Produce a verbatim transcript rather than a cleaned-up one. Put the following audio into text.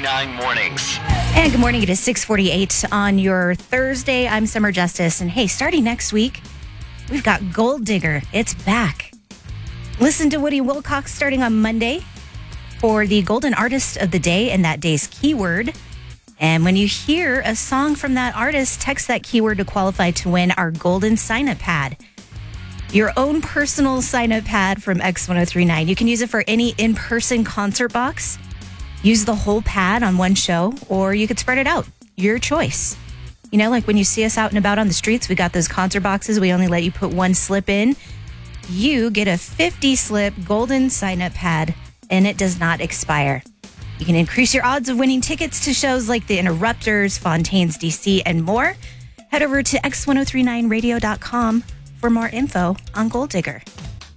thirty-nine Mornings. And good morning. It is six forty-eight on your Thursday. I'm Summer Justice. And hey, starting next week, we've got Gold Digger. It's back. Listen to Woody Wilcox starting on Monday for the Golden Artist of the Day and that day's keyword. And when you hear a song from that artist, text that keyword to qualify to win our Golden Sign-Up Pad. Your own personal sign-up pad from X ten thirty-nine. You can use it for any in-person concert box. Use the whole pad on one show, or you could spread it out. Your choice. You know, like when you see us out and about on the streets, we got those concert boxes. We only let you put one slip in. You get a fifty slip golden sign-up pad, and it does not expire. You can increase your odds of winning tickets to shows like the Interrupters, Fontaines D C, and more. Head over to x ten thirty-nine radio dot com for more info on Gold Digger.